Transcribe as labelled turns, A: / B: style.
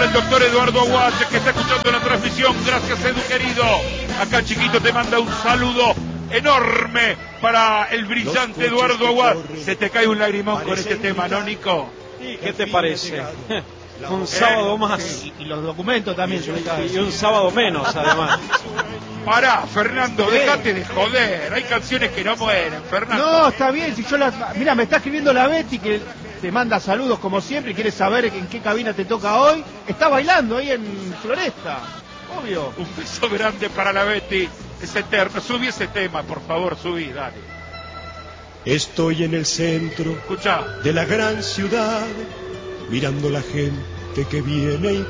A: el doctor Eduardo Aguad, que está escuchando la transmisión. Gracias, Edu, querido. Acá, Chiquito, te manda un saludo enorme para el brillante Eduardo Aguad. Se te cae un lagrimón con este tema, ¿no, Nico?
B: ¿Qué te parece? Un sábado más.
C: Y los documentos también se me caen.
B: Y un sábado menos, además.
A: Pará, Fernando, dejate de joder. Hay canciones que no mueren, Fernando.
C: No, está bien. Si yo mira, me está escribiendo la Betty, que te manda saludos como siempre y quiere saber en qué cabina te toca hoy. Está bailando ahí en Floresta, obvio.
A: Un beso grande para la Betty. Es eterno. Subí ese tema, por favor, subí, dale.
D: Estoy en el centro
A: Escuchá.
D: de la gran ciudad, mirando la gente que viene y